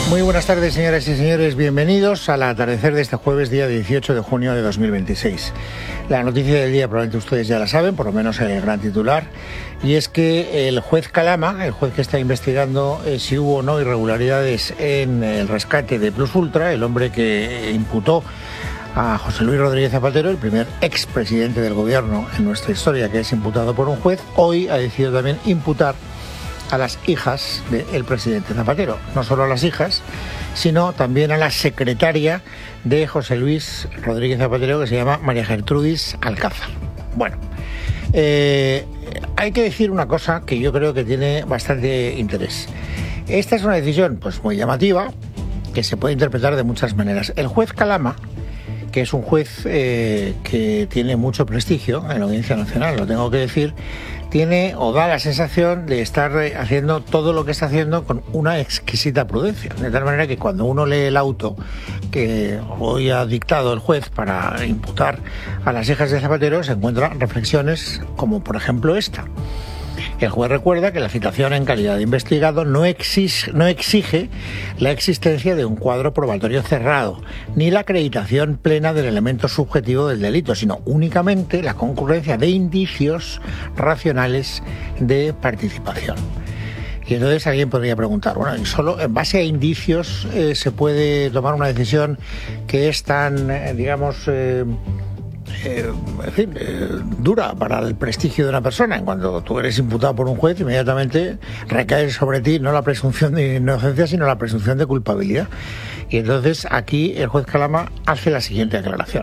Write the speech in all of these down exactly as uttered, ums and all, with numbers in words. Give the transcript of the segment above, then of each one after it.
Muy buenas tardes, señoras y señores. Bienvenidos al atardecer de este jueves, día dieciocho de junio de dos mil veintiséis. La noticia del día probablemente ustedes ya la saben, por lo menos el gran titular, y es que el juez Calama, el juez que está investigando eh, si hubo o no irregularidades en el rescate de Plus Ultra, el hombre que imputó a José Luis Rodríguez Zapatero, el primer expresidente del gobierno en nuestra historia que es imputado por un juez, hoy ha decidido también imputar a las hijas del presidente Zapatero. No solo a las hijas, sino también a la secretaria de José Luis Rodríguez Zapatero, que se llama María Gertrudis Alcázar. Bueno, eh, hay que decir una cosa que yo creo que tiene bastante interés. Esta es una decisión pues muy llamativa, que se puede interpretar de muchas maneras. El juez Calama, que es un juez eh, que tiene mucho prestigio en la Audiencia Nacional, lo tengo que decir, tiene o da la sensación de estar haciendo todo lo que está haciendo con una exquisita prudencia. De tal manera que cuando uno lee el auto que hoy ha dictado el juez para imputar a las hijas de Zapatero, se encuentran reflexiones como por ejemplo esta. El juez recuerda que la citación en calidad de investigado no exige, no exige la existencia de un cuadro probatorio cerrado, ni la acreditación plena del elemento subjetivo del delito, sino únicamente la concurrencia de indicios racionales de participación. Y entonces alguien podría preguntar, bueno, ¿y solo en base a indicios eh, se puede tomar una decisión que es tan, eh, digamos... Eh, Eh, en fin, eh, dura para el prestigio de una persona? En cuanto tú eres imputado por un juez, inmediatamente recae sobre ti no la presunción de inocencia, sino la presunción de culpabilidad. Y entonces aquí el juez Calama hace la siguiente aclaración.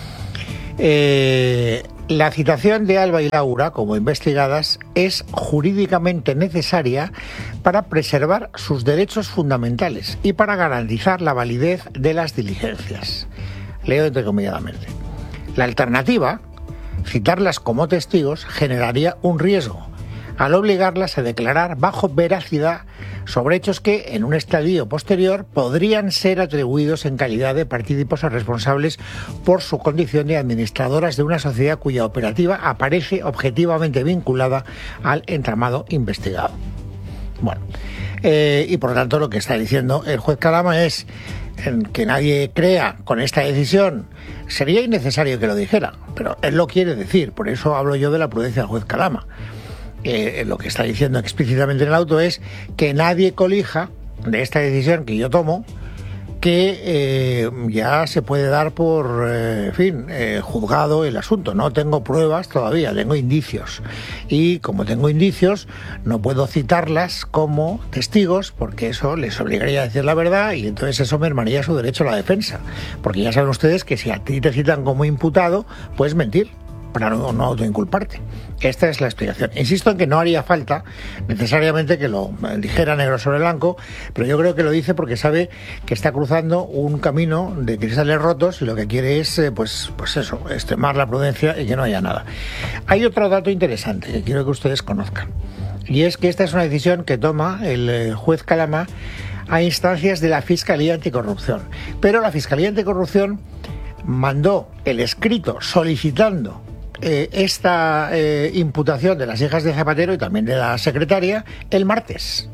Eh, la citación de Alba y Laura como investigadas es jurídicamente necesaria para preservar sus derechos fundamentales y para garantizar la validez de las diligencias. Leo entrecomilladamente. La alternativa, citarlas como testigos, generaría un riesgo al obligarlas a declarar bajo veracidad sobre hechos que, en un estadio posterior, podrían ser atribuidos en calidad de partícipes o responsables por su condición de administradoras de una sociedad cuya operativa aparece objetivamente vinculada al entramado investigado. Bueno, eh, y por lo tanto lo que está diciendo el juez Calama es en que nadie crea con esta decisión. Sería innecesario que lo dijera, pero él lo quiere decir, por eso hablo yo de la prudencia del juez Calama. Eh, lo que está diciendo explícitamente en el auto es que nadie colija de esta decisión que yo tomo, que eh, ya se puede dar por, eh, en fin, eh, juzgado el asunto. No tengo pruebas todavía, tengo indicios. Y como tengo indicios, no puedo citarlas como testigos, porque eso les obligaría a decir la verdad y entonces eso mermaría su derecho a la defensa. Porque ya saben ustedes que si a ti te citan como imputado, puedes mentir para no, no autoinculparte. Esta es la explicación. Insisto en que no haría falta necesariamente que lo dijera negro sobre blanco, pero yo creo que lo dice porque sabe que está cruzando un camino de cristales rotos y lo que quiere es, eh, pues, pues eso, extremar la prudencia y que no haya nada. Hay otro dato interesante que quiero que ustedes conozcan, y es que esta es una decisión que toma el juez Calama a instancias de la Fiscalía Anticorrupción. Pero la Fiscalía Anticorrupción mandó el escrito solicitando Eh, esta eh, imputación de las hijas de Zapatero y también de la secretaria el martes.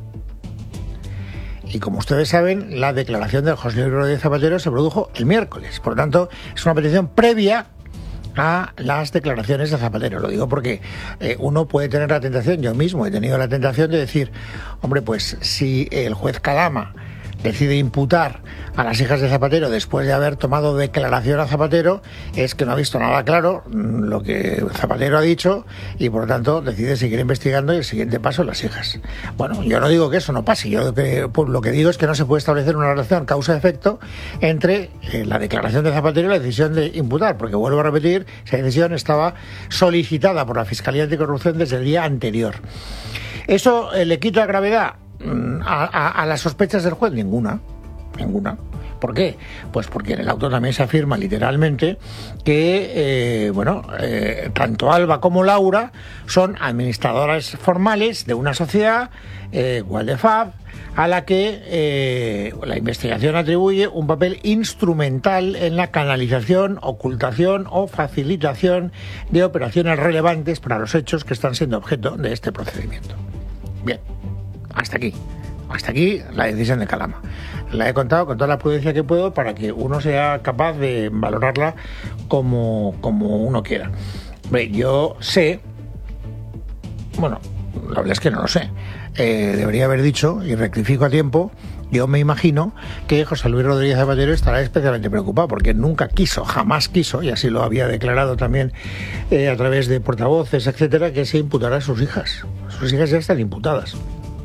Y como ustedes saben, la declaración de José Luis Rodríguez Zapatero se produjo el miércoles. Por lo tanto, es una petición previa a las declaraciones de Zapatero. Lo digo porque eh, uno puede tener la tentación, yo mismo he tenido la tentación de decir, hombre, pues si el juez Calama decide imputar a las hijas de Zapatero después de haber tomado declaración a Zapatero, es que no ha visto nada claro lo que Zapatero ha dicho y por lo tanto decide seguir investigando y el siguiente paso las hijas. Bueno, yo no digo que eso no pase, yo lo que, pues, lo que digo es que no se puede establecer una relación causa-efecto entre eh, la declaración de Zapatero y la decisión de imputar, porque vuelvo a repetir, esa decisión estaba solicitada por la Fiscalía Anticorrupción desde el día anterior. ¿Eso eh, le quita gravedad A, a, a las sospechas del juez? Ninguna, ninguna. ¿Por qué? Pues porque en el auto también se afirma literalmente que, eh, bueno, eh, tanto Alba como Laura son administradoras formales de una sociedad, eh, Waldefab, a la que eh, la investigación atribuye un papel instrumental en la canalización, ocultación o facilitación de operaciones relevantes para los hechos que están siendo objeto de este procedimiento. Bien, hasta aquí. hasta aquí la decisión de Calama. La he contado con toda la prudencia que puedo para que uno sea capaz de valorarla como, como uno quiera. Yo sé, bueno, la verdad es que no lo sé, eh, debería haber dicho, y rectifico a tiempo, yo me imagino que José Luis Rodríguez Zapatero estará especialmente preocupado porque nunca quiso, jamás quiso, y así lo había declarado también eh, a través de portavoces, etcétera, que se imputara a sus hijas. Sus hijas ya están imputadas.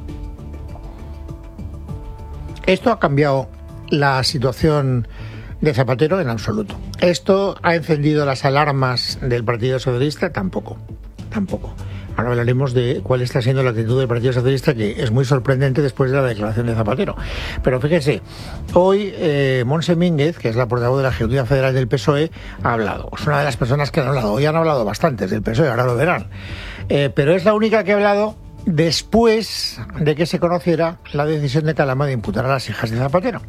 Esto ha cambiado la situación de Zapatero en absoluto. ¿Esto ha encendido las alarmas del Partido Socialista? Tampoco, tampoco. Ahora hablaremos de cuál está siendo la actitud del Partido Socialista, que es muy sorprendente después de la declaración de Zapatero. Pero fíjense, hoy eh, Montse Mínguez, que es la portavoz de la Ejecutiva Federal del P S O E, ha hablado. Es una de las personas que han hablado. Hoy han hablado bastantes del P S O E, ahora lo verán. Eh, pero es la única que ha hablado después de que se conociera la decisión de Calama de imputar a las hijas de Zapatero.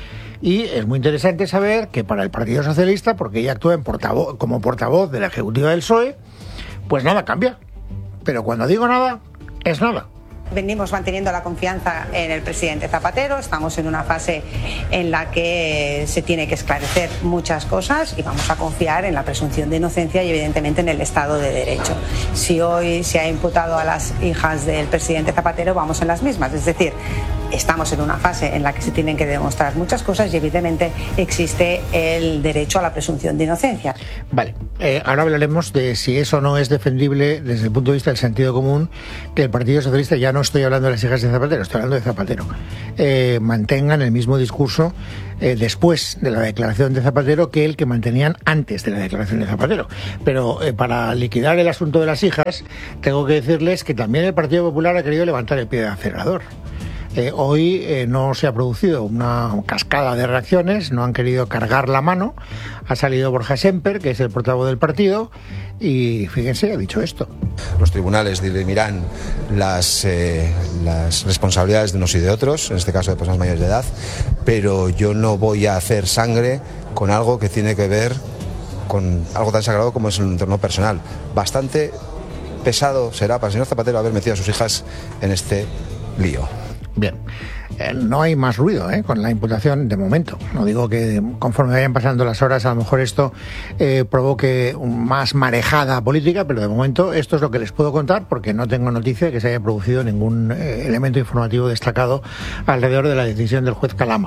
Y es muy interesante saber que para el Partido Socialista, porque ella actúa en portavoz, como portavoz de la Ejecutiva del P S O E, pues nada cambia. Pero cuando digo nada, es nada. Venimos manteniendo la confianza en el presidente Zapatero, estamos en una fase en la que se tiene que esclarecer muchas cosas y vamos a confiar en la presunción de inocencia y evidentemente en el Estado de Derecho. Si hoy se ha imputado a las hijas del presidente Zapatero, vamos en las mismas, es decir, estamos en una fase en la que se tienen que demostrar muchas cosas y evidentemente existe el derecho a la presunción de inocencia. Vale, eh, ahora hablaremos de si eso no es defendible desde el punto de vista del sentido común, que el Partido Socialista, ya no estoy hablando de las hijas de Zapatero, estoy hablando de Zapatero, eh, mantengan el mismo discurso eh, después de la declaración de Zapatero que el que mantenían antes de la declaración de Zapatero. Pero eh, para liquidar el asunto de las hijas, tengo que decirles que también el Partido Popular ha querido levantar el pie del acelerador. Eh, hoy eh, no se ha producido una cascada de reacciones, no han querido cargar la mano. Ha salido Borja Semper, que es el portavoz del partido, y fíjense, ha dicho esto. Los tribunales dirimirán las, eh, las responsabilidades de unos y de otros, en este caso de personas mayores de edad, pero yo no voy a hacer sangre con algo que tiene que ver con algo tan sagrado como es el entorno personal. Bastante pesado será para el señor Zapatero haber metido a sus hijas en este lío. Bien, eh, no hay más ruido eh, con la imputación de momento. No digo que conforme vayan pasando las horas a lo mejor esto eh, provoque más marejada política, pero de momento esto es lo que les puedo contar porque no tengo noticia de que se haya producido ningún eh, elemento informativo destacado alrededor de la decisión del juez Calama.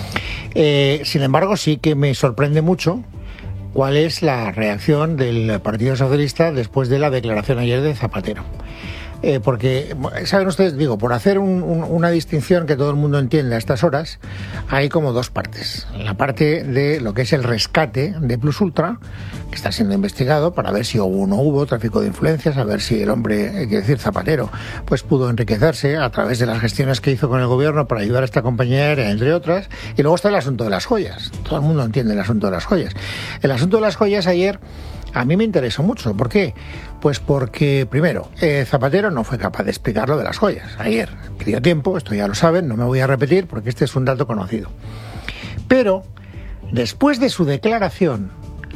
Eh, sin embargo, sí que me sorprende mucho cuál es la reacción del Partido Socialista después de la declaración ayer de Zapatero. Eh, porque, saben ustedes, digo, por hacer un, un, una distinción que todo el mundo entiende a estas horas, hay como dos partes. La parte de lo que es el rescate de Plus Ultra, que está siendo investigado para ver si hubo o no hubo tráfico de influencias, a ver si el hombre, hay que decir Zapatero, pues pudo enriquecerse a través de las gestiones que hizo con el gobierno para ayudar a esta compañía aérea, entre otras. Y luego está el asunto de las joyas. Todo el mundo entiende el asunto de las joyas. El asunto de las joyas ayer a mí me interesó mucho. ¿Por qué? Pues porque, primero, eh, Zapatero no fue capaz de explicar lo de las joyas. Ayer pidió tiempo, esto ya lo saben, no me voy a repetir porque este es un dato conocido. Pero, después de su declaración,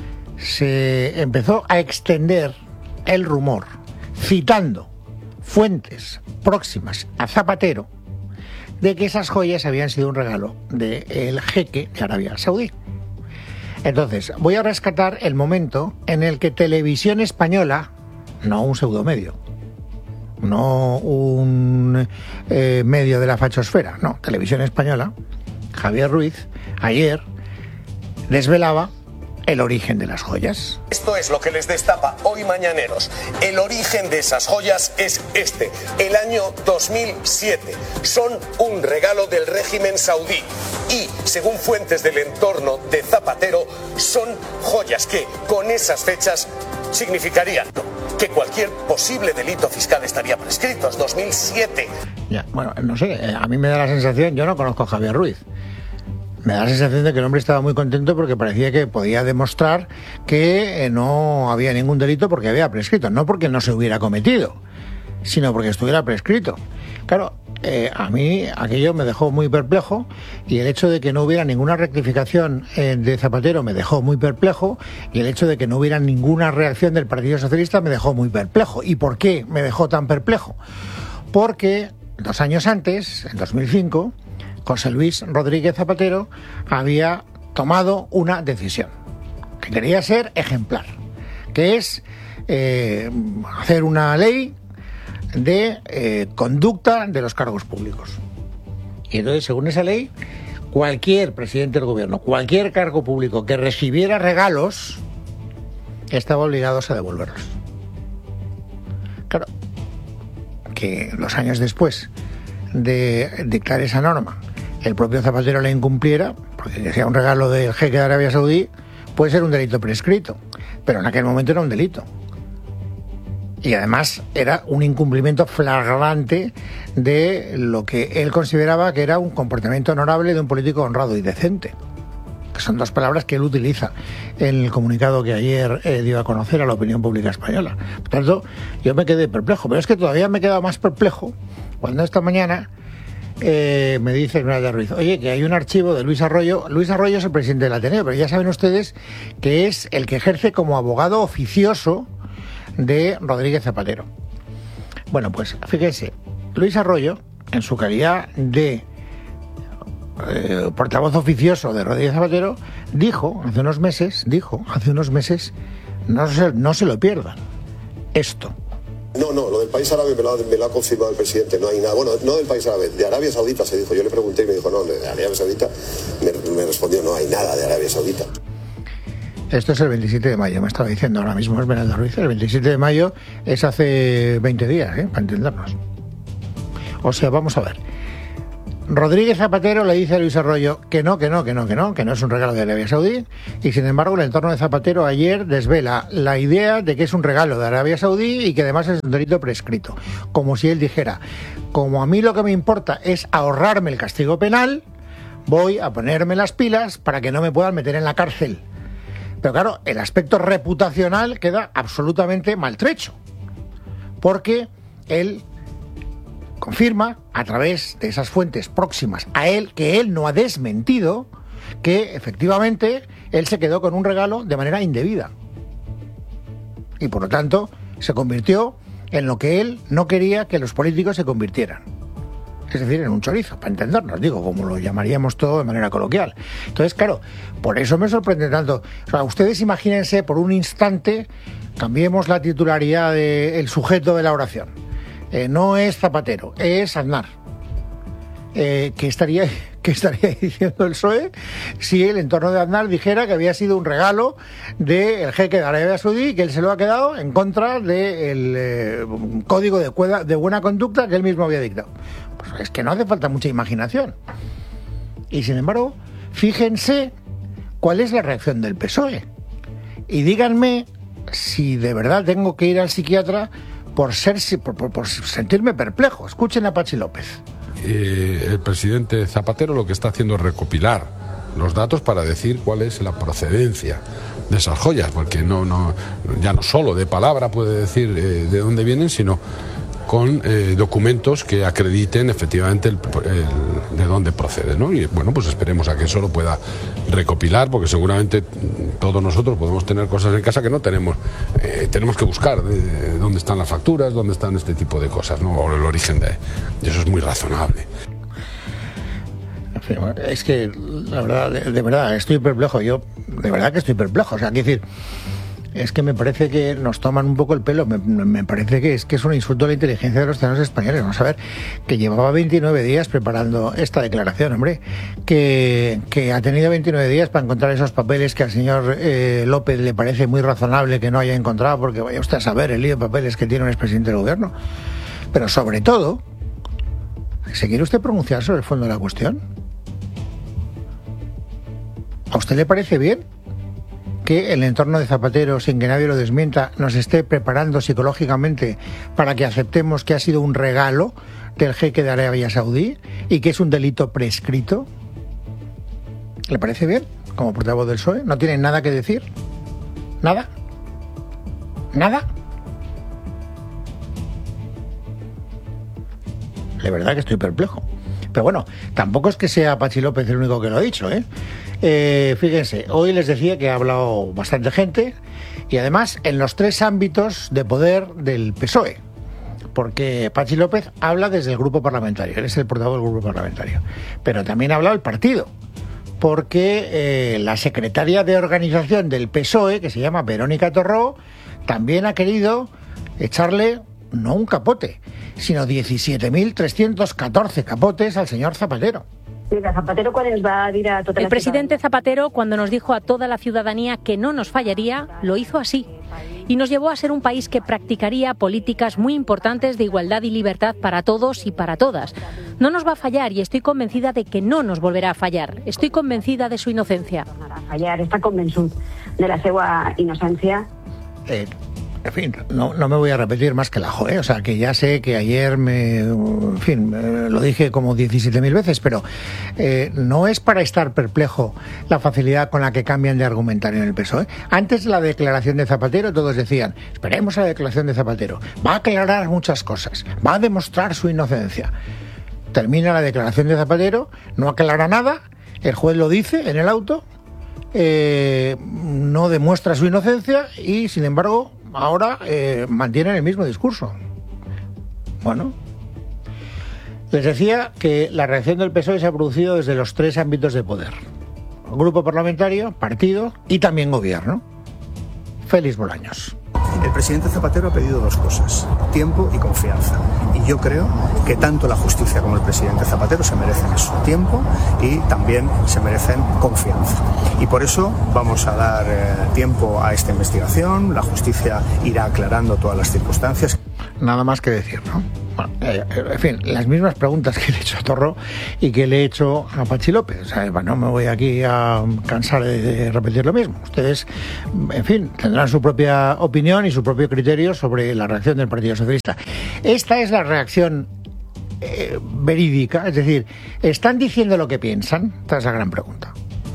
se empezó a extender el rumor, citando fuentes próximas a Zapatero, de que esas joyas habían sido un regalo del jeque de Arabia Saudí. Entonces, voy a rescatar el momento en el que Televisión Española, no un pseudomedio, no un eh, medio de la fachosfera, no, Televisión Española, Javier Ruiz, ayer desvelaba el origen de las joyas. Esto es lo que les destapa hoy Mañaneros. El origen de esas joyas es este, el año dos mil siete. Son un regalo del régimen saudí y, según fuentes del entorno de Zapatero, son joyas que, con esas fechas, significarían que cualquier posible delito fiscal estaría prescrito. Es dos mil siete. Ya, bueno, no sé, a mí me da la sensación, yo no conozco a Javier Ruiz. Me da la sensación de que el hombre estaba muy contento porque parecía que podía demostrar que no había ningún delito porque había prescrito. No porque no se hubiera cometido, sino porque estuviera prescrito. Claro, eh, a mí aquello me dejó muy perplejo y el hecho de que no hubiera ninguna rectificación eh, de Zapatero me dejó muy perplejo y el hecho de que no hubiera ninguna reacción del Partido Socialista me dejó muy perplejo. ¿Y por qué me dejó tan perplejo? Porque dos años antes, en dos mil cinco, José Luis Rodríguez Zapatero había tomado una decisión que quería ser ejemplar, que es eh, hacer una ley de eh, conducta de los cargos públicos. Y entonces, según esa ley, cualquier presidente del gobierno, cualquier cargo público que recibiera regalos, estaba obligado a devolverlos. Claro, que los años después de dictar esa norma, el propio Zapatero la incumpliera, porque que sea un regalo del jeque de Arabia Saudí, puede ser un delito prescrito, pero en aquel momento era un delito. Y además era un incumplimiento flagrante de lo que él consideraba que era un comportamiento honorable de un político honrado y decente. Que son dos palabras que él utiliza en el comunicado que ayer eh, dio a conocer a la opinión pública española. Por tanto, yo me quedé perplejo, pero es que todavía me he quedado más perplejo cuando esta mañana eh, me dice Esmeralda Ruiz, oye, que hay un archivo de Luis Arroyo. Luis Arroyo es el presidente del Ateneo, pero ya saben ustedes que es el que ejerce como abogado oficioso de Rodríguez Zapatero. Bueno, pues fíjense, Luis Arroyo, en su calidad de eh, portavoz oficioso de Rodríguez Zapatero, dijo hace unos meses, dijo hace unos meses, no se, no se lo pierdan, esto. No, no, lo del país árabe me lo, ha, me lo ha confirmado el presidente, no hay nada. Bueno, no del país árabe, de Arabia Saudita se dijo. Yo le pregunté y me dijo, no, de Arabia Saudita, me, me respondió, no hay nada de Arabia Saudita. Esto es el veintisiete de mayo, me estaba diciendo ahora mismo Esmeralda Ruiz. El veintisiete de mayo es hace veinte días, ¿eh? Para entendernos. O sea, vamos a ver. Rodríguez Zapatero le dice a Luis Arroyo que no, que no, que no, que no, que no es un regalo de Arabia Saudí. Y sin embargo, el entorno de Zapatero ayer desvela la idea de que es un regalo de Arabia Saudí y que además es un delito prescrito. Como si él dijera, como a mí lo que me importa es ahorrarme el castigo penal, voy a ponerme las pilas para que no me puedan meter en la cárcel. Pero claro, el aspecto reputacional queda absolutamente maltrecho, porque él confirma, a través de esas fuentes próximas a él, que él no ha desmentido, que efectivamente él se quedó con un regalo de manera indebida. Y por lo tanto, se convirtió en lo que él no quería que los políticos se convirtieran. Es decir, en un chorizo, para entendernos, digo, como lo llamaríamos todo de manera coloquial. Entonces, claro, por eso me sorprende tanto. O sea, ustedes imagínense por un instante, cambiemos la titularidad del sujeto de la oración. Eh, no es Zapatero, es Aznar. Eh, ¿qué estaría, qué estaría diciendo el P S O E si el entorno de Aznar dijera que había sido un regalo del jeque de Arabia Saudí y que él se lo ha quedado en contra del eh, código de, cueda, de buena conducta que él mismo había dictado? Pues es que no hace falta mucha imaginación. Y sin embargo, fíjense cuál es la reacción del P S O E. Y díganme si de verdad tengo que ir al psiquiatra por, ser, por, por, por sentirme perplejo. Escuchen a Pachi López. Eh, el presidente Zapatero lo que está haciendo es recopilar los datos para decir cuál es la procedencia de esas joyas, porque no, no, ya no solo de palabra puede decir eh, de dónde vienen, sino con eh, documentos que acrediten efectivamente el, el, de dónde procede, ¿no? Y bueno, pues esperemos a que eso lo pueda recopilar, porque seguramente todos nosotros podemos tener cosas en casa que no tenemos. Eh, tenemos que buscar de, de dónde están las facturas, dónde están este tipo de cosas, ¿no? O el origen de... Y eso es muy razonable. Es que, la verdad, de, de verdad, estoy perplejo. Yo, de verdad que estoy perplejo. O sea, quiero decir... Es que me parece que nos toman un poco el pelo, me, me parece que es que es un insulto a la inteligencia de los ciudadanos españoles. Vamos a ver, que llevaba veintinueve días preparando esta declaración, hombre, que, que ha tenido veintinueve días para encontrar esos papeles que al señor eh, López le parece muy razonable que no haya encontrado, porque vaya usted a saber el lío de papeles que tiene un expresidente del gobierno. Pero sobre todo, ¿se quiere usted pronunciar sobre el fondo de la cuestión? ¿A usted le parece bien que el entorno de Zapatero, sin que nadie lo desmienta, nos esté preparando psicológicamente para que aceptemos que ha sido un regalo del jeque de Arabia Saudí y que es un delito prescrito? ¿Le parece bien? Como portavoz del P S O E, ¿no tienen nada que decir? ¿Nada? ¿Nada? De verdad que estoy perplejo. Pero bueno, tampoco es que sea Pachi López el único que lo ha dicho, ¿eh? Eh, fíjense, hoy les decía que ha hablado bastante gente y además en los tres ámbitos de poder del P S O E. porque Patxi López habla desde el grupo parlamentario, él es el portavoz del grupo parlamentario, pero también habla el partido, porque eh, la secretaria de organización del P S O E, que se llama Verónica Torró, también ha querido echarle no un capote, sino diecisiete mil trescientos catorce capotes al señor Zapatero. Zapatero, ¿cuál es? Va a ir a toda el presidente Zapatero, cuando nos dijo a toda la ciudadanía que no nos fallaría, lo hizo así. Y nos llevó a ser un país que practicaría políticas muy importantes de igualdad y libertad para todos y para todas. No nos va a fallar y estoy convencida de que no nos volverá a fallar. Estoy convencida de su inocencia. Fallar, està convençut de la seva innocència. Eh, en fin, no, no me voy a repetir más que la joe, o sea, que ya sé que ayer me, en fin, eh, lo dije como diecisiete mil veces, pero eh, no es para estar perplejo la facilidad con la que cambian de argumentario en el P S O E. Antes de la declaración de Zapatero todos decían, esperemos a la declaración de Zapatero, va a aclarar muchas cosas, va a demostrar su inocencia. Termina la declaración de Zapatero, no aclara nada, el juez lo dice en el auto, eh, no demuestra su inocencia y, sin embargo, ahora eh, mantienen el mismo discurso. Bueno, les decía que la reacción del P S O E se ha producido desde los tres ámbitos de poder: grupo parlamentario, partido y también gobierno. Félix Bolaños. El presidente Zapatero ha pedido dos cosas: tiempo y confianza. Y yo creo que tanto la justicia como el presidente Zapatero se merecen eso, tiempo, y también se merecen confianza. Y por eso vamos a dar eh, tiempo a esta investigación. La justicia irá aclarando todas las circunstancias. Nada más que decir, ¿no? Bueno, eh, en fin, las mismas preguntas que le he hecho a Torró y que le he hecho a Patxi López. O sea, no me voy aquí a cansar de, de repetir lo mismo. Ustedes, en fin, tendrán su propia opinión y su propio criterio sobre la reacción del Partido Socialista. Esta es la reacción eh, verídica, es decir, ¿están diciendo lo que piensan? Esta es la gran pregunta.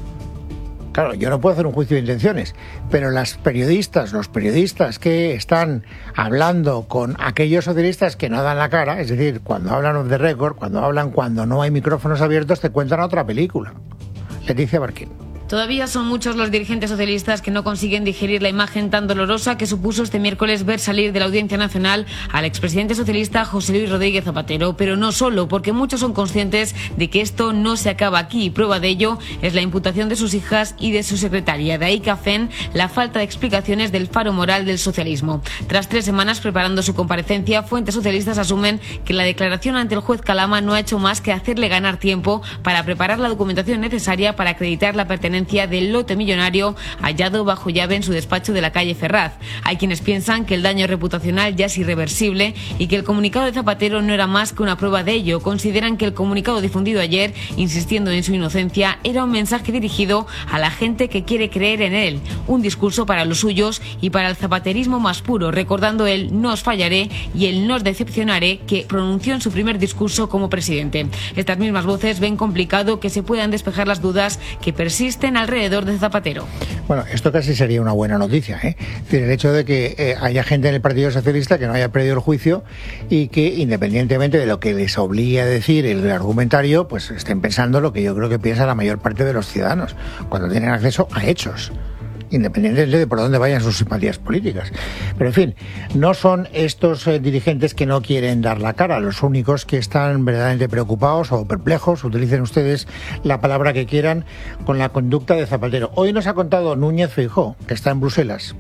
Claro, yo no puedo hacer un juicio de intenciones, pero las periodistas, los periodistas que están hablando con aquellos socialistas que no dan la cara, es decir, cuando hablan off the record, cuando hablan cuando no hay micrófonos abiertos, te cuentan otra película. Leticia Barquín. Todavía son muchos los dirigentes socialistas que no consiguen digerir la imagen tan dolorosa que supuso este miércoles ver salir de la Audiencia Nacional al expresidente socialista José Luis Rodríguez Zapatero, pero no solo, porque muchos son conscientes de que esto no se acaba aquí. Prueba de ello es la imputación de sus hijas y de su secretaria. De ahí que afeen la falta de explicaciones del faro moral del socialismo. Tras tres semanas preparando su comparecencia, fuentes socialistas asumen que la declaración ante el juez Calama no ha hecho más que hacerle ganar tiempo para preparar la documentación necesaria para acreditar la pertenencia del lote millonario hallado bajo llave en su despacho de la calle Ferraz. Hay quienes piensan que el daño reputacional ya es irreversible y que el comunicado de Zapatero no era más que una prueba de ello. Consideran que el comunicado difundido ayer, insistiendo en su inocencia, era un mensaje dirigido a la gente que quiere creer en él, un discurso para los suyos y para el zapaterismo más puro, recordando el "no os fallaré" y el "no os decepcionaré" que pronunció en su primer discurso como presidente. Estas mismas voces ven complicado que se puedan despejar las dudas que persisten alrededor de Zapatero. Bueno, esto casi sería una buena noticia, ¿eh? Es decir, el hecho de que eh, haya gente en el Partido Socialista que no haya perdido el juicio y que, independientemente de lo que les obligue a decir el argumentario, pues estén pensando lo que yo creo que piensa la mayor parte de los ciudadanos cuando tienen acceso a hechos, independientemente de por dónde vayan sus simpatías políticas. Pero en fin, no son estos eh, dirigentes que no quieren dar la cara los únicos que están verdaderamente preocupados o perplejos, utilicen ustedes la palabra que quieran, con la conducta de Zapatero. Hoy nos ha contado Núñez Feijóo, que está en Bruselas,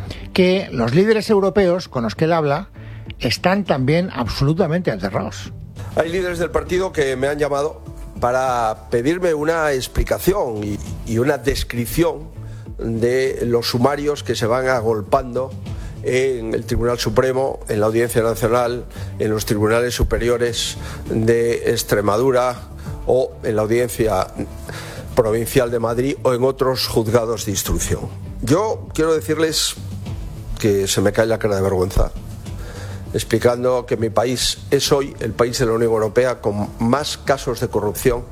que los líderes europeos con los que él habla están también absolutamente aterrados. Hay líderes del partido que me han llamado para pedirme una explicación y, y una descripción de los sumarios que se van agolpando en el Tribunal Supremo, en la Audiencia Nacional, en los tribunales superiores de Extremadura o en la Audiencia Provincial de Madrid o en otros juzgados de instrucción. Yo quiero decirles que se me cae la cara de vergüenza explicando que mi país es hoy el país de la Unión Europea con más casos de corrupción.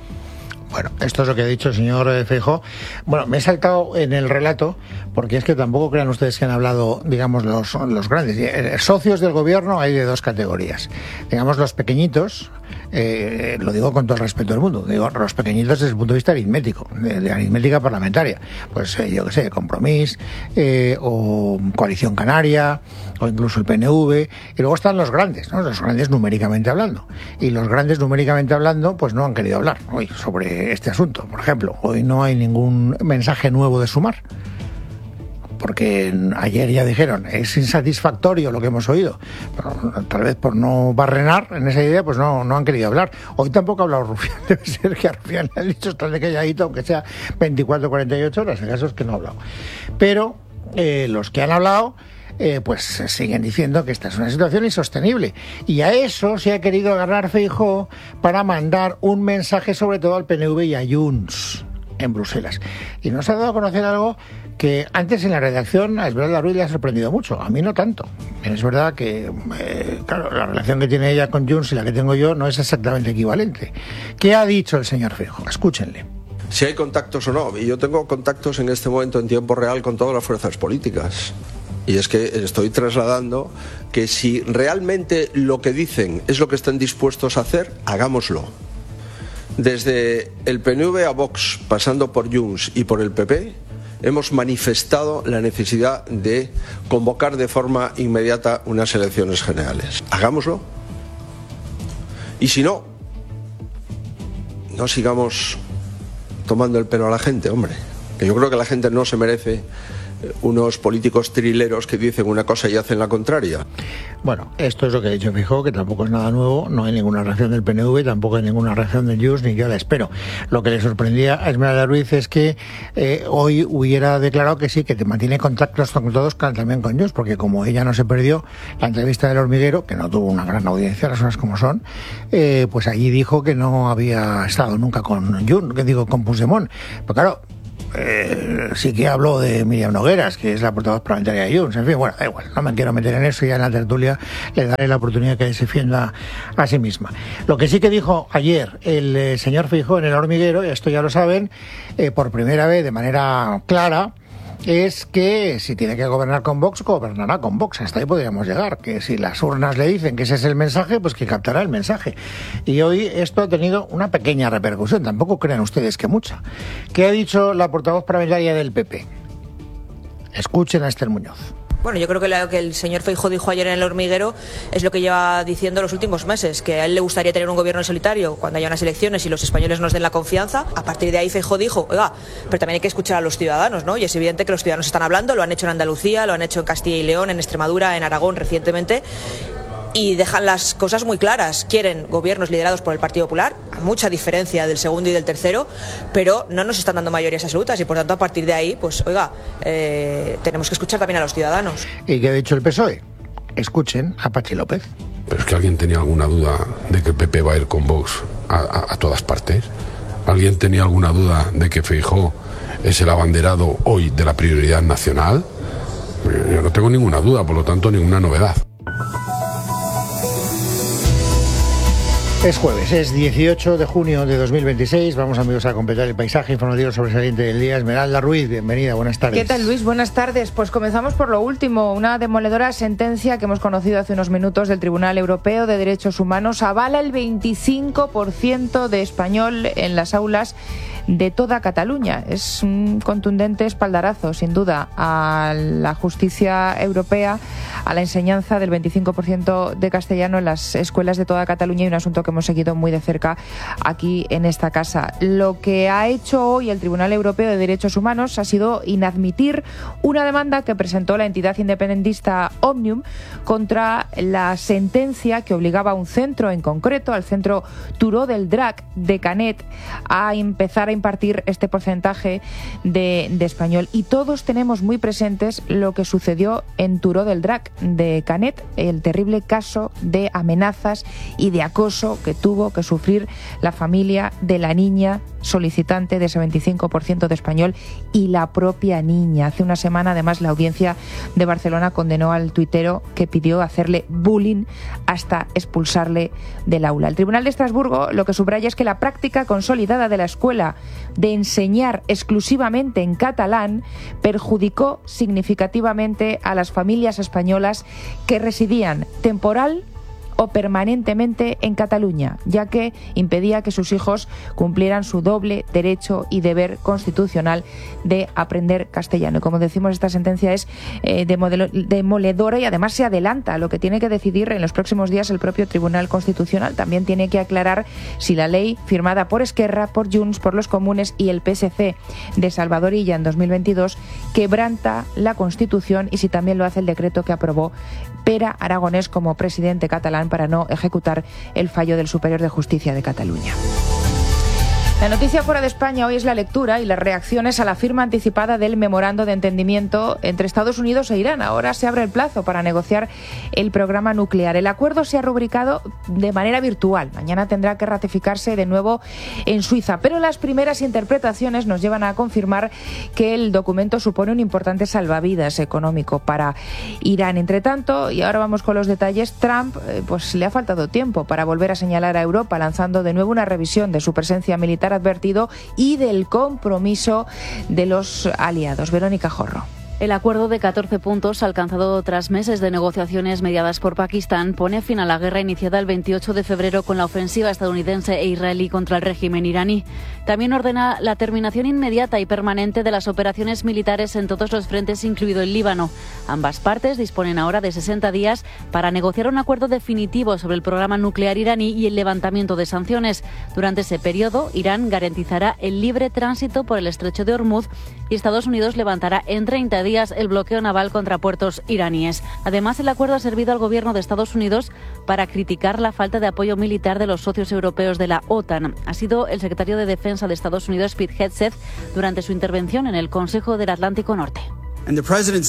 Bueno, esto es lo que ha dicho el señor Feijóo. Bueno, me he saltado en el relato, porque es que tampoco crean ustedes que han hablado, digamos, los, los grandes. Socios del gobierno hay de dos categorías. Digamos, los pequeñitos, eh, lo digo con todo el respeto del mundo, digo los pequeñitos desde el punto de vista aritmético, de, de aritmética parlamentaria, pues eh, yo qué sé, Compromís, eh, o Coalición Canaria, o incluso el P N V, y luego están los grandes, ¿no? Los grandes numéricamente hablando, y los grandes numéricamente hablando pues no han querido hablar hoy sobre este asunto. Por ejemplo, hoy no hay ningún mensaje nuevo de Sumar, porque ayer ya dijeron es insatisfactorio lo que hemos oído, pero tal vez por no barrenar en esa idea pues no, no han querido hablar. Hoy tampoco ha hablado Rufián, debe ser que a Rufián le ha dicho estar de calladito, aunque sea veinticuatro o cuarenta y ocho horas, el caso es que no ha hablado. Pero eh, los que han hablado Eh, pues siguen diciendo que esta es una situación insostenible, y a eso se ha querido agarrar Feijóo para mandar un mensaje sobre todo al P N V y a Junts en Bruselas. Y nos ha dado a conocer algo que antes en la redacción a Esmeralda Ruiz le ha sorprendido mucho, a mí no tanto. Es verdad que, eh, claro, la relación que tiene ella con Junts y la que tengo yo no es exactamente equivalente. ¿Qué ha dicho el señor Feijóo? Escúchenle. Si hay contactos o no, y yo tengo contactos en este momento en tiempo real con todas las fuerzas políticas. Y es que estoy trasladando que si realmente lo que dicen es lo que están dispuestos a hacer, hagámoslo. Desde el P N V a Vox, pasando por Junts y por el P P, hemos manifestado la necesidad de convocar de forma inmediata unas elecciones generales. Hagámoslo. Y si no, no sigamos tomando el pelo a la gente, hombre. Que yo creo que la gente no se merece unos políticos trileros que dicen una cosa y hacen la contraria. Bueno, esto es lo que ha dicho Feijóo, que tampoco es nada nuevo, no hay ninguna reacción del P N V, tampoco hay ninguna reacción de Junts, ni yo la espero. Lo que le sorprendía a Esmeralda Ruiz es que eh, hoy hubiera declarado que sí, que te mantiene contactos con todos, también con Junts, porque como ella no se perdió la entrevista del Hormiguero, que no tuvo una gran audiencia, las cosas como son, eh, pues allí dijo que no había estado nunca con Junts, que digo, con Puigdemont. Pero claro, Eh, sí que habló de Míriam Nogueras, que es la portavoz parlamentaria de Junts. En fin, bueno, da igual, no me quiero meter en eso, ya en la tertulia le daré la oportunidad que se defienda a sí misma. Lo que sí que dijo ayer el eh, señor Feijóo en el Hormiguero, y esto ya lo saben, eh, por primera vez de manera clara, es que si tiene que gobernar con Vox, gobernará con Vox. Hasta ahí podríamos llegar, que si las urnas le dicen que ese es el mensaje, pues que captará el mensaje. Y hoy esto ha tenido una pequeña repercusión, tampoco crean ustedes que mucha. ¿Qué ha dicho la portavoz parlamentaria del P P? Escuchen a Esther Muñoz. Bueno, yo creo que lo que el señor Feijóo dijo ayer en el Hormiguero es lo que lleva diciendo los últimos meses, que a él le gustaría tener un gobierno en solitario cuando haya unas elecciones y los españoles nos den la confianza. A partir de ahí Feijóo dijo, oiga, pero también hay que escuchar a los ciudadanos, ¿no? Y es evidente que los ciudadanos están hablando, lo han hecho en Andalucía, lo han hecho en Castilla y León, en Extremadura, en Aragón recientemente, y dejan las cosas muy claras. Quieren gobiernos liderados por el Partido Popular, a mucha diferencia del segundo y del tercero, pero no nos están dando mayorías absolutas y por tanto a partir de ahí, pues oiga, eh, tenemos que escuchar también a los ciudadanos. ¿Y qué ha dicho el P S O E? Escuchen a Pachi López. Pero es que alguien tenía alguna duda de que el P P va a ir con Vox a, a, a todas partes. ¿Alguien tenía alguna duda de que Feijóo es el abanderado hoy de la prioridad nacional? Yo no tengo ninguna duda, por lo tanto ninguna novedad. Es jueves, es dieciocho de junio de dos mil veintiséis. Vamos, amigos, a completar el paisaje informativo sobresaliente del día. Esmeralda Ruiz, bienvenida, buenas tardes. ¿Qué tal, Luis? Buenas tardes. Pues comenzamos por lo último. Una demoledora sentencia que hemos conocido hace unos minutos del Tribunal Europeo de Derechos Humanos avala el veinticinco por ciento de español en las aulas de toda Cataluña. Es un contundente espaldarazo, sin duda, a la justicia europea, a la enseñanza del veinticinco por ciento de castellano en las escuelas de toda Cataluña, y un asunto que hemos seguido muy de cerca aquí en esta casa. Lo que ha hecho hoy el Tribunal Europeo de Derechos Humanos ha sido inadmitir una demanda que presentó la entidad independentista Òmnium contra la sentencia que obligaba a un centro en concreto, al centro Turó del Drac de Canet, a empezar a impartir este porcentaje de, de español. Y todos tenemos muy presentes lo que sucedió en Turó del Drac de Canet, el terrible caso de amenazas y de acoso que tuvo que sufrir la familia de la niña solicitante de ese veinticinco por ciento de español y la propia niña. Hace una semana, además, la audiencia de Barcelona condenó al tuitero que pidió hacerle bullying hasta expulsarle del aula. El Tribunal de Estrasburgo lo que subraya es que la práctica consolidada de la escuela de enseñar exclusivamente en catalán perjudicó significativamente a las familias españolas que residían temporal o permanentemente en Cataluña, ya que impedía que sus hijos cumplieran su doble derecho y deber constitucional de aprender castellano. Y como decimos, esta sentencia es eh, demoledora y además se adelanta a lo que tiene que decidir en los próximos días el propio Tribunal Constitucional. También tiene que aclarar si la ley firmada por Esquerra, por Junts, por los Comunes y el P S C de Salvador Illa en dos mil veintidós quebranta la Constitución y si también lo hace el decreto que aprobó Pere Aragonés como presidente catalán para no ejecutar el fallo del Superior de Justicia de Cataluña. La noticia fuera de España hoy es la lectura y las reacciones a la firma anticipada del memorando de entendimiento entre Estados Unidos e Irán. Ahora se abre el plazo para negociar el programa nuclear. El acuerdo se ha rubricado de manera virtual. Mañana tendrá que ratificarse de nuevo en Suiza. Pero las primeras interpretaciones nos llevan a confirmar que el documento supone un importante salvavidas económico para Irán. Entre tanto, y ahora vamos con los detalles, Trump eh, pues le ha faltado tiempo para volver a señalar a Europa, lanzando de nuevo una revisión de su presencia militar advertido y del compromiso de los aliados. Verónica Jorro. El acuerdo de catorce puntos alcanzado tras meses de negociaciones mediadas por Pakistán pone fin a la guerra iniciada el veintiocho de febrero con la ofensiva estadounidense e israelí contra el régimen iraní. También ordena la terminación inmediata y permanente de las operaciones militares en todos los frentes, incluido el Líbano. Ambas partes disponen ahora de sesenta días para negociar un acuerdo definitivo sobre el programa nuclear iraní y el levantamiento de sanciones. Durante ese periodo, Irán garantizará el libre tránsito por el estrecho de Hormuz y Estados Unidos levantará en treinta días el bloqueo naval contra puertos iraníes. Además, el acuerdo ha servido al gobierno de Estados Unidos para criticar la falta de apoyo militar de los socios europeos de la OTAN. Ha sido el secretario de Defensa de Estados Unidos, Pete Hegseth, durante su intervención en el Consejo del Atlántico Norte. Y el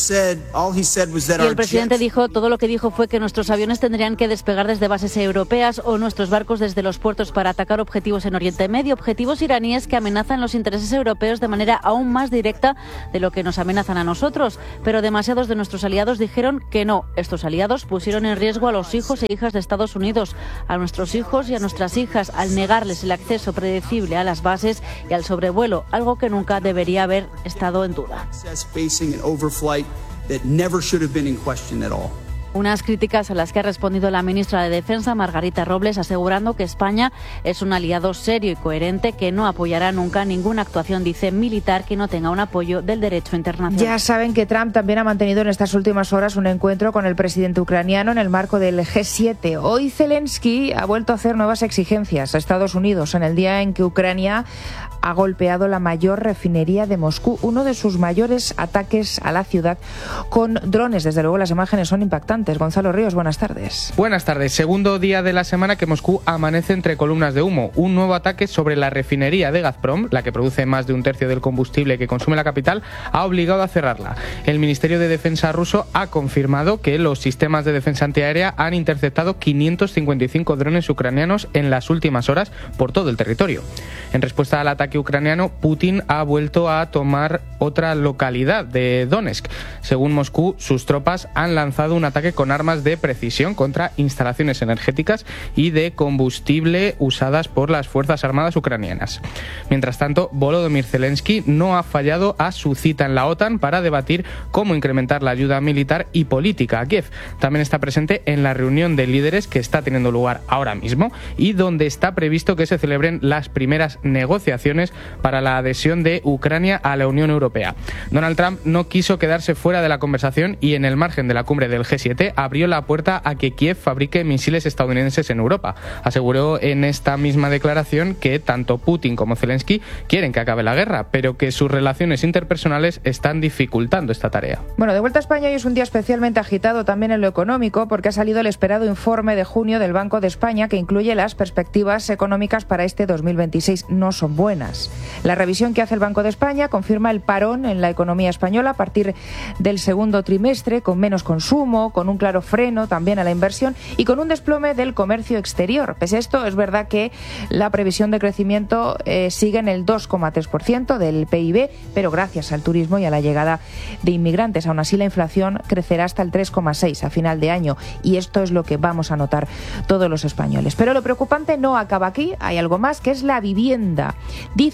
presidente dijo, todo lo que dijo fue que nuestros aviones tendrían que despegar desde bases europeas o nuestros barcos desde los puertos para atacar objetivos en Oriente Medio, objetivos iraníes que amenazan los intereses europeos de manera aún más directa de lo que nos amenazan a nosotros. Pero demasiados de nuestros aliados dijeron que no. Estos aliados pusieron en riesgo a los hijos e hijas de Estados Unidos, a nuestros hijos y a nuestras hijas, al negarles el acceso predecible a las bases y al sobrevuelo, algo que nunca debería haber estado en duda. Overflight that never should have been in question at all. Unas críticas a las que ha respondido la ministra de Defensa, Margarita Robles, asegurando que España es un aliado serio y coherente que no apoyará nunca ninguna actuación, dice, militar que no tenga un apoyo del derecho internacional. Ya saben que Trump también ha mantenido en estas últimas horas un encuentro con el presidente ucraniano en el marco del G siete. Hoy Zelensky ha vuelto a hacer nuevas exigencias a Estados Unidos en el día en que Ucrania ha golpeado la mayor refinería de Moscú, uno de sus mayores ataques a la ciudad con drones. Desde luego las imágenes son impactantes. Gonzalo Ríos, buenas tardes. Buenas tardes. Segundo día de la semana que Moscú amanece entre columnas de humo. Un nuevo ataque sobre la refinería de Gazprom, la que produce más de un tercio del combustible que consume la capital, ha obligado a cerrarla. El Ministerio de Defensa ruso ha confirmado que los sistemas de defensa antiaérea han interceptado quinientos cincuenta y cinco drones ucranianos en las últimas horas por todo el territorio. En respuesta al ataque ucraniano, Putin ha vuelto a tomar otra localidad de Donetsk. Según Moscú, sus tropas han lanzado un ataque con armas de precisión contra instalaciones energéticas y de combustible usadas por las Fuerzas Armadas ucranianas. Mientras tanto, Volodymyr Zelensky no ha fallado a su cita en la OTAN para debatir cómo incrementar la ayuda militar y política a Kiev. También está presente en la reunión de líderes que está teniendo lugar ahora mismo y donde está previsto que se celebren las primeras negociaciones para la adhesión de Ucrania a la Unión Europea. Donald Trump no quiso quedarse fuera de la conversación y en el margen de la cumbre del G siete abrió la puerta a que Kiev fabrique misiles estadounidenses en Europa. Aseguró en esta misma declaración que tanto Putin como Zelensky quieren que acabe la guerra, pero que sus relaciones interpersonales están dificultando esta tarea. Bueno, de vuelta a España, hoy es un día especialmente agitado también en lo económico porque ha salido el esperado informe de junio del Banco de España que incluye las perspectivas económicas para este dos mil veintiséis. No son buenas. La revisión que hace el Banco de España confirma el parón en la economía española a partir del segundo trimestre, con menos consumo, con un claro freno también a la inversión y con un desplome del comercio exterior. Pese a esto, es verdad que la previsión de crecimiento eh, sigue en el dos coma tres por ciento del P I B, pero gracias al turismo y a la llegada de inmigrantes. Aún así, la inflación crecerá hasta el tres coma seis por ciento a final de año y esto es lo que vamos a notar todos los españoles. Pero lo preocupante no acaba aquí, hay algo más, que es la vivienda. Dice el informe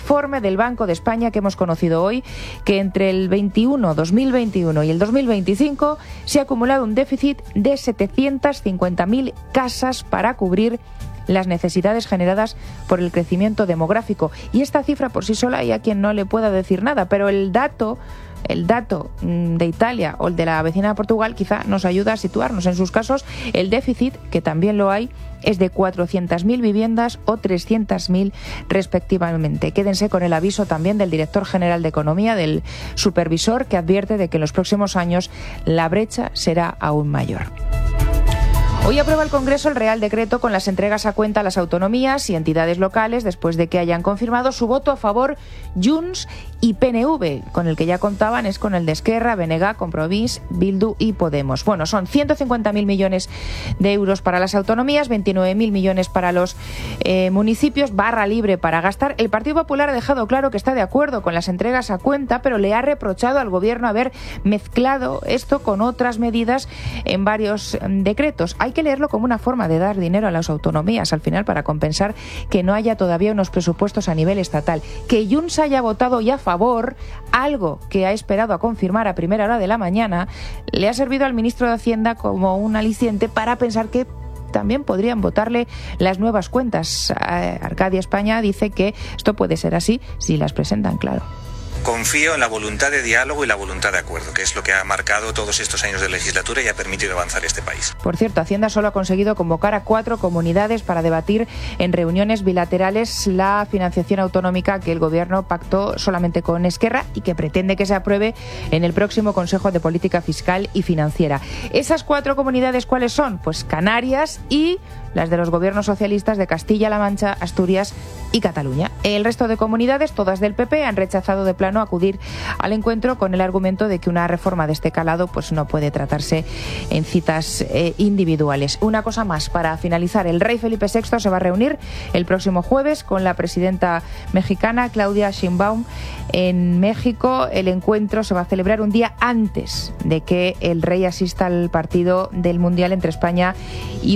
informe del Banco de España que hemos conocido hoy, que entre el veintiuno, dos mil veintiuno y el dos mil veinticinco se ha acumulado un déficit de setecientas cincuenta mil casas para cubrir las necesidades generadas por el crecimiento demográfico. Y esta cifra por sí sola hay a quien no le pueda decir nada, pero el dato, el dato de Italia o el de la vecina de Portugal quizá nos ayuda a situarnos. En sus casos, el déficit, que también lo hay, es de cuatrocientas mil viviendas o trescientas mil respectivamente. Quédense con el aviso también del director general de Economía, del supervisor, que advierte de que en los próximos años la brecha será aún mayor. Hoy aprueba el Congreso el Real Decreto con las entregas a cuenta a las autonomías y entidades locales después de que hayan confirmado su voto a favor Junts y P N V. Con el que ya contaban es con el de Esquerra, B N G, Compromís, Bildu y Podemos. Bueno, son ciento cincuenta mil millones de euros para las autonomías, veintinueve mil millones para los eh, municipios, barra libre para gastar. El Partido Popular ha dejado claro que está de acuerdo con las entregas a cuenta, pero le ha reprochado al Gobierno haber mezclado esto con otras medidas en varios decretos. Hay que leerlo como una forma de dar dinero a las autonomías al final para compensar que no haya todavía unos presupuestos a nivel estatal. Que Junts haya votado ya a favor, algo que ha esperado a confirmar a primera hora de la mañana, le ha servido al ministro de Hacienda como un aliciente para pensar que también podrían votarle las nuevas cuentas. Arcadia España dice que esto puede ser así si las presentan, claro. Confío en la voluntad de diálogo y la voluntad de acuerdo, que es lo que ha marcado todos estos años de legislatura y ha permitido avanzar este país. Por cierto, Hacienda solo ha conseguido convocar a cuatro comunidades para debatir en reuniones bilaterales la financiación autonómica que el Gobierno pactó solamente con Esquerra y que pretende que se apruebe en el próximo Consejo de Política Fiscal y Financiera. ¿Esas cuatro comunidades cuáles son? Pues Canarias y las de los gobiernos socialistas de Castilla-La Mancha, Asturias y Cataluña. El resto de comunidades, todas del P P, han rechazado de plano acudir al encuentro con el argumento de que una reforma de este calado pues no puede tratarse en citas eh, individuales. Una cosa más, para finalizar, el rey Felipe sexto se va a reunir el próximo jueves con la presidenta mexicana Claudia Sheinbaum en México. El encuentro se va a celebrar un día antes de que el rey asista al partido del Mundial entre España y